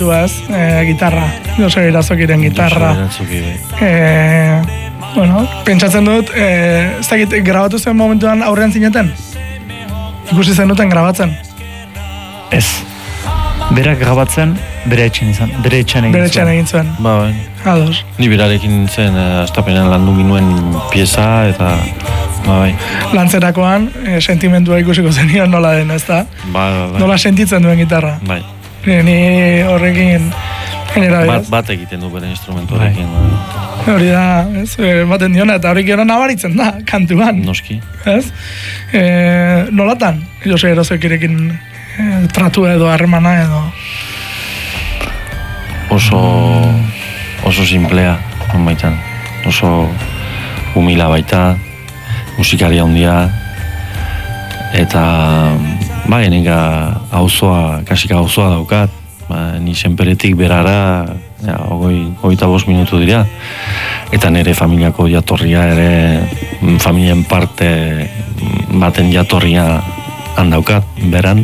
gitarra, Jose Irazokiren gitarra. Bueno, pentsatzen dut, ez dakit, grabatu zen momentuan aurrean zineten? Ikusi zen duten grabatzen? Ez. Berak grabatzen, bere etxean egin zuen. Ba, bai. Ados. Ni berarekin nintzen, astapenean landu ginuen pieza, eta bai. Lantzerakoan, sentimendua ikusiko zenion nola den, ez da? Bai. Nola sentitzen duen gitarra. Bai. Ni horrekin, bat egiten du bere instrumentu horrekin. Hori da, ez, baten diona, eta hori gero nabaritzen da, kantuan. Noski. Ez? Nolatan, Jose Irazokirekin tratu edo harremana edo? Oso simplea, baitan. Oso humila baita, musikaria handia, eta genika kasika auzoa daukat, ni senperetik berara, 25 minutu dira, eta nire familiako jatorria ere, familien parte baten jatorria handaukat, beran,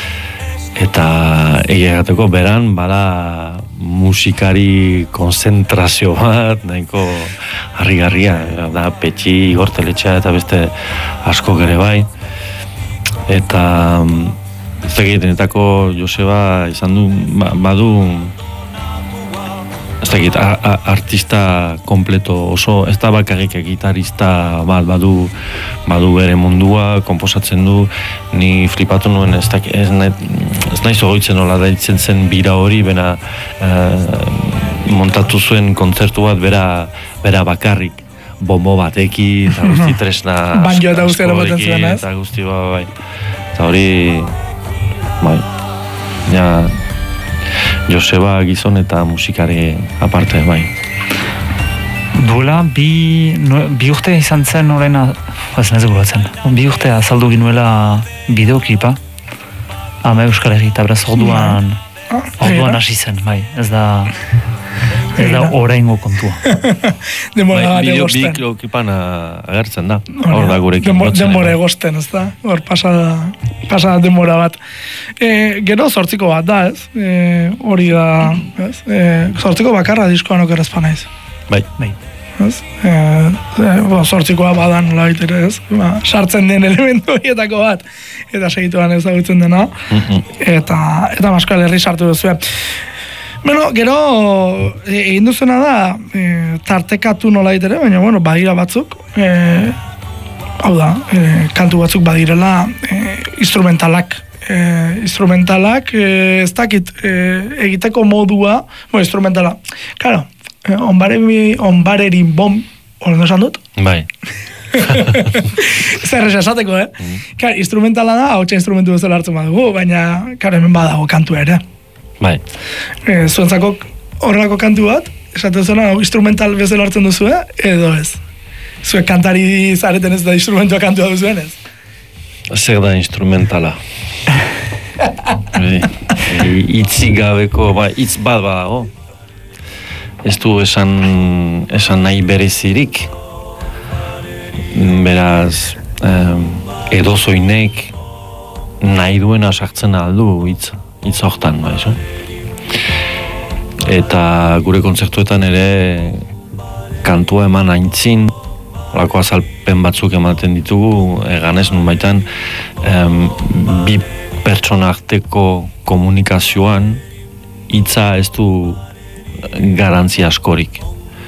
eta egiagateko beran, bada musikari konzentrazio bat, nahiko harrigarria, da Petxi, Igor Teletxea eta beste asko ere bai, eta ez dakitenetako Joseba izan du, badu ez dakit, artista kompleto oso, ez da bakarrik gitarista bat badu bere mundua, konposatzen du, ni flipatu nuen, ez naiz ogoitzen nola daitzen zen bira hori, bena montatu zuen kontzertu bat bera bakarrik, bombo batekin, eta guzti tresna banjo eta guzti erabaten zuen, ez? Eta guzti bai. Eta hori, bai, Joseba gizon eta musikari aparte, bai. Duela, bi urte izan zen horrena, ez nahez guratzen, bi urte azaldu ginuela bideoklipa, Ama Euskal Herri, eta beraz orduan hasi zen, bai, ez da oraingo kontua. Bideoklipan agertzen da, hor da gurekin. Denbora egosten, ez da, hor pasa denbora bat. Gero zortziko bat da, ez? Hori da, ez? Zortziko bakarra diskoan okerazpa naiz. Bai. Zortzikoa badan nola baitere, ez? Sartzen den elementu horietako bat, eta segituan ezagutzen dena, eta Euskal Herri sartu duzu. Bueno, gero egin duzuna da tartekatu nola baitere, baina bueno, badira batzuk, hau da, kantu batzuk badirela instrumentalak, ez dakit egiteko modua, instrumentala, claro, onbarerin bom, horren esan dut? Bai. Zer esateko, Claro, instrumentala da, hau instrumentu bezala hartzen badugu, baina, hemen badago kantu ere. Bai. Zuentzako horrelako kantu bat, esaten zena, instrumental bezala hartzen duzu, edo ez? Zuek kantari zareten ez da instrumentua kantua duzuen, ez? Zer da instrumentala? Itzik gabeko, hitz bat badago. Ez du esan nahi berezirik. Beraz, edozoinek nahi duena sartzen aldu hitz hortan, baizu. Eta gure kontzertuetan ere kantua eman aintzin, horako azalpen batzuk ematen ditugu, eganez nun baitan, bi pertsona arteko komunikazioan hitza ez du garantzia askorik.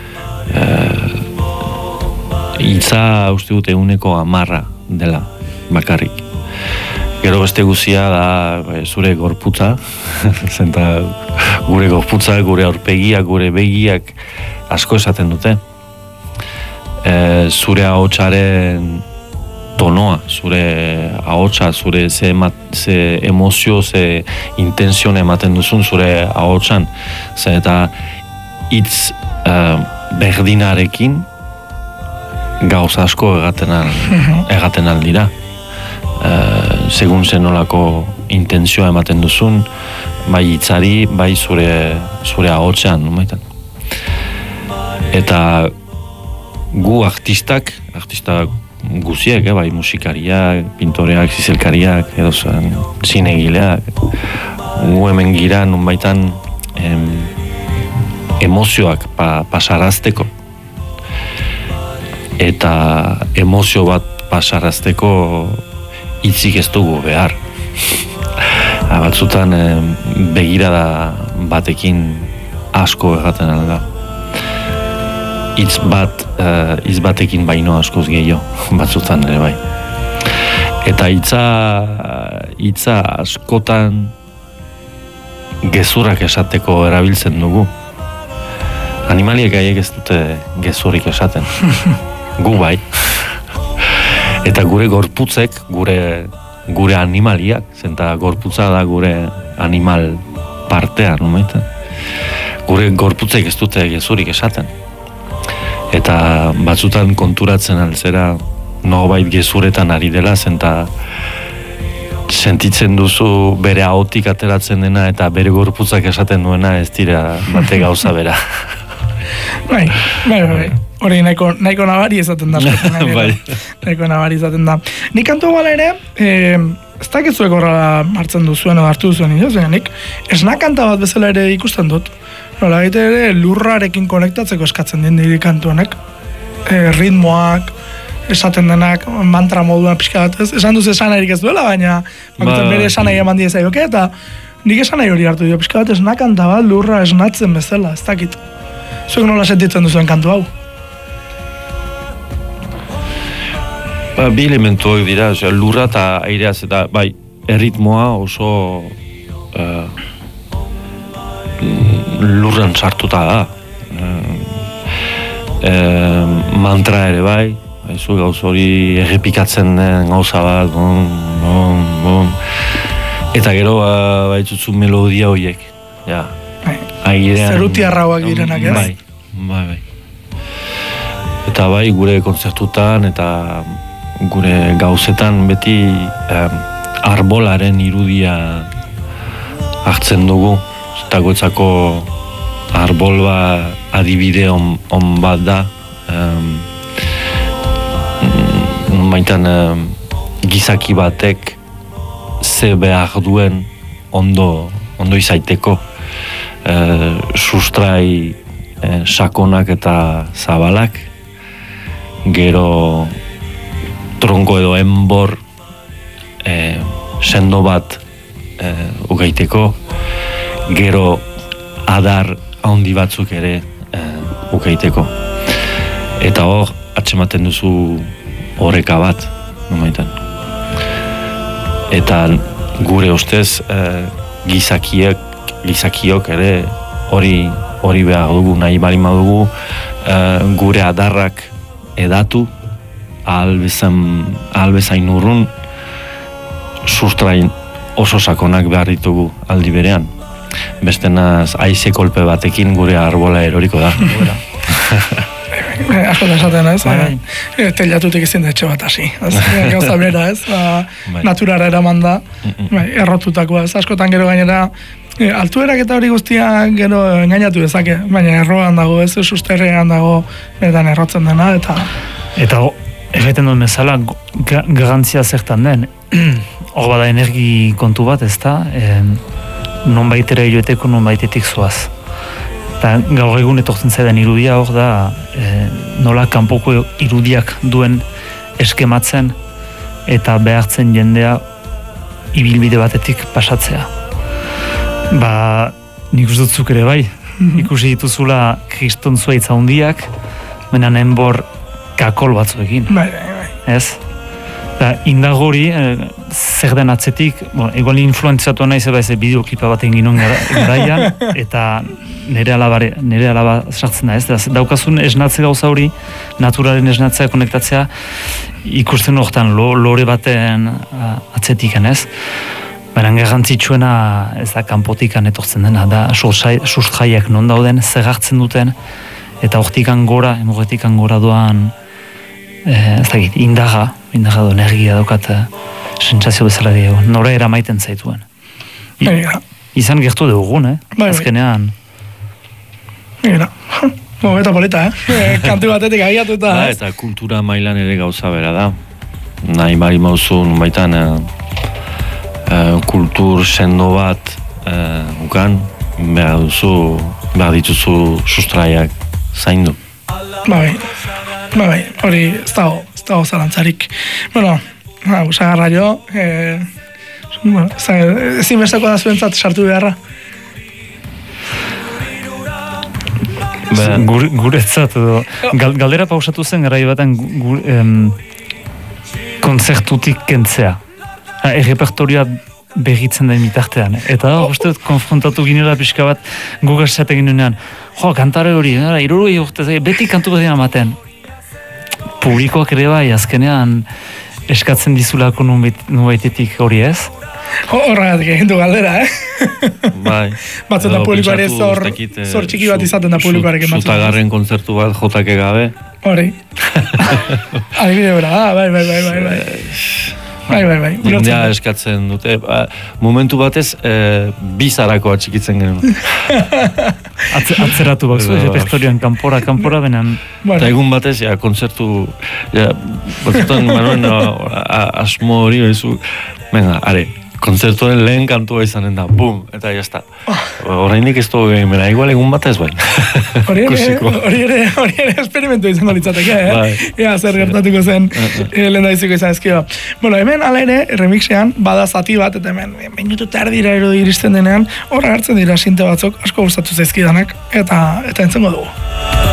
Hitza uste dute 110 dela bakarrik. Gero beste guzia da zure gorputza, zenta gure gorputza, gure aurpegiak, gure begiak asko esaten dute. Zure ahotsaren tonoa, zure ahotsa, zure ze emozio, ze intenzion ematen duzun zure ahotsan. Eta hitz berdinarekin gauza asko egaten aldira. Segun zenolako intentzioa ematen duzun, bai hitzari, bai zure ahotsean, eta gu artista guziek, bai musikariak, pintoreak, zizelkariak, edo zinegileak, gu hemen gira, nunbaitan emozioak pasarazteko. Eta emozio bat pasarazteko hitzik ez dugu behar. Batzutan begirada batekin asko erraten alda. Hitz batekin baino askoz gehiago, batzutan ere bai. Eta hitza askotan gezurrak esateko erabiltzen dugu. Animaliek haiek ez dute gezurrik esaten. Gu bai. Eta gure gorputzek, gure animaliak, zenta gorputza da gure animal partea, nomaitan. Gure gorputzek ez dute gezurik esaten. Eta batzutan konturatzen altzera nobait gezuretan ari dela, zenta sentitzen duzu bere ahotik ateratzen dena eta bere gorputzak esaten duena ez dira bate gauza bera. Bai. Hori nahiko nabari ezaten da. Bai. Nahiko nabari ezaten da. Nik kantu bala ere, ez dakizuek horrela hartzen duzuen edo hartu duzuen nik esnakanta bat bezala ere ikusten dut. Nola gaite ere lurrarekin konektatzeko eskatzen den diri kantu honek. Ritmoak, esaten denak, mantra moduan pixka bat, esan duz esan erik ez duela, baina bere esan nahi eman diezaioke, eta nik esan nahi hori hartu dio, pixka bat esnakanta bat lurra esnatzen bezala, ez dakit. Zuek nola sentitzen duzuen kantu hau? Bi elementuak dira, lurra eta aireaz eta bai, erritmoa oso lurran sartuta da. Mantra ere bai, zu gauz hori errepikatzen den gauza bat, bom. Eta gero baitzuzu melodia horiek, ja. Airean... Zerutiarrauak direnak, ez? Bai. Eta bai, gure kontzertutan eta gure gauzetan beti arbolaren irudia hartzen dugu. Eta gotzako arbol adibide on bat da. Maitan gizaki batek ze behar duen ondo izaiteko. Sustrai sakonak eta zabalak, gero tronko edo enbor sendo bat ugaiteko, gero adar handi batzuk ere ugaiteko. Eta hor, atsematen duzu oreka bat, nomaitan. Eta gure ustez gizakiok ere hori behar dugu, nahi balima dugu gure adarrak edatu ahal bezain urrun sustrain oso sakonak behar ditugu aldi berean. Bestenaz haize kolpe batekin gure arbola eroriko da. Asko da esaten, ez? Telatutik ezin da etxe bat hasi. Gauza bera, ez? Naturara eraman da, errotutakoa, ez? Askotan gero gainera, altuerak eta hori guztia gero engainatu dezake, baina erroan dago, ez? Susterrean dago, beretan errotzen dena, eta... Eta egiten duen bezala, garantzia zertan den, hor bada energi kontu bat, ez da? Non baitera joeteko, non baitetik zoaz. Eta gaur egun etortzen zaidan irudia hor da, nola kanpoko irudiak duen eskematzen eta behartzen jendea ibilbide batetik pasatzea. Nik uste dutzuk ere bai, ikusi dituzula kriston zuaitza hundiak, menan enbor kakol batzuekin. Ez? Indagori, zer den atzetik, egual influentzatu nahi zeba ez bideoklipa bat egin ginen garaian, eta nire alaba sartzen da, ez? Daukazun esnatze gauza hori, naturaren esnatzea, konektatzea, ikusten horretan lore baten atzetikan, ez? Baina garrantzitsuena ez da kanpotikan etortzen dena, da sustraiak non dauden, zer hartzen duten, eta hortikan gora, emorretikan gora doan, ez dakit, indaga du, energia daukat sentsazio bezala diego, nora eramaiten zaituen. Izan gertu dugun, azkenean. Eta polita, kantu batetik agiatuta. Eta kultura mailan ere gauza bera da. Nahi bari mauzun, baitan kultur sendo bat ukan, behar dituzu sustraiak zaindu. Bai, hori ez dago zalantzarik. Bueno, usagarra jo, ezin bestako da zuentzat sartu beharra. Guretzat edo, galdera pausatu zen garai baten konzertutik kentzea. Errepertorioa begitzen da imitartean. Eta uste dut konfrontatu ginela pixka bat guk esaten ginean, kantare hori, 60 urte, beti kantu bat ematen. Publikoak ere bai, azkenean eskatzen dizulako nubaitetik hori ez? Horregatik egin du galdera, Bai. Batzen da publikoare zor txiki bat izaten da publikoarekin batzen. Zutagarren kontzertu bat jotake gabe. Hori. Adibide bera, bai. Bai. Jendea eskatzen dute. Momentu batez, bizarako atxikitzen genuen. Atzeratu bakzu, repertorioan kanpora benan. Eta egun batez, kontzertu, batzutan Manuel asmo hori, venga, are, kontzertuaren lehen kantua izanen da, bum, eta jazta. Horreinik ez dugu egin bera, igual egun batez bai. Hori ere esperimentu izango litzateke, Ea zer gertatuko zen lehen da iziko izan ezkio. Bueno, hemen ala ere, remixean, bada zati bat, eta hemen, minutu terdira iristen denean, horra hartzen dira sinte batzuk, asko gustatu zaizkidanak, eta entzengo dugu.